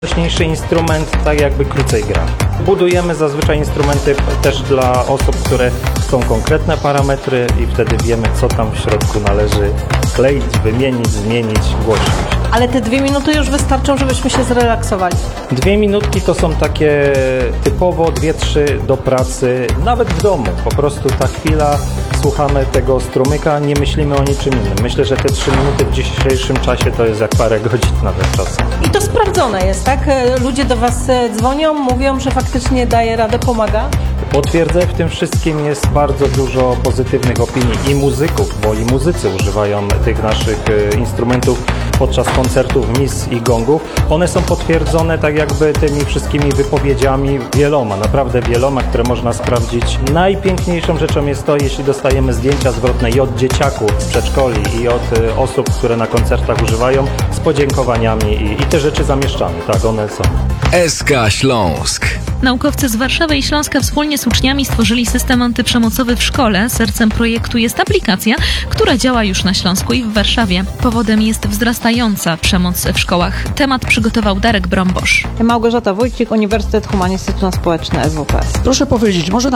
Wcześniejszy instrument tak jakby krócej gra. Budujemy zazwyczaj instrumenty też dla osób, które chcą konkretne parametry i wtedy wiemy, co tam w środku należy kleić, wymienić, zmienić, głośność. Ale te 2 minuty już wystarczą, żebyśmy się zrelaksowali. 2 minutki to są takie typowo 2-3 do pracy, nawet w domu. Po prostu ta chwila, słuchamy tego strumyka, nie myślimy o niczym innym. Myślę, że te 3 minuty w dzisiejszym czasie to jest jak parę godzin nawet czasem. I to sprawdzone jest, tak? Ludzie do Was dzwonią, mówią, że faktycznie daje radę, pomaga. Potwierdzę, w tym wszystkim jest bardzo dużo pozytywnych opinii i muzyków, bo i muzycy używają tych naszych instrumentów podczas koncertów, mis i gongów. One są potwierdzone tak jakby tymi wszystkimi wypowiedziami wieloma, naprawdę wieloma, które można sprawdzić. Najpiękniejszą rzeczą jest to, jeśli dostajemy zdjęcia zwrotne i od dzieciaków z przedszkoli i od osób, które na koncertach używają, z podziękowaniami i te rzeczy zamieszczamy, tak, one są. SK Śląsk. Naukowcy z Warszawy i Śląska wspólnie z uczniami stworzyli system antyprzemocowy w szkole. Sercem projektu jest aplikacja, która działa już na Śląsku i w Warszawie. Powodem jest wzrastająca przemoc w szkołach. Temat przygotował Darek Brombosz. Małgorzata Wójcik, Uniwersytet Humanistyczno-Społeczny SWPS. Proszę powiedzieć, może